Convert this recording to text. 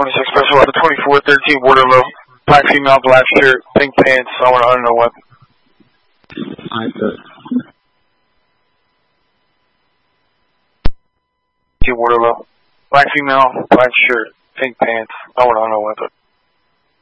26 special order 2413 Waterloo. Black female, black shirt, pink pants, someone unknown weapon. Alright, good. Waterloo. Black female, black shirt, pink pants, someone unknown weapon.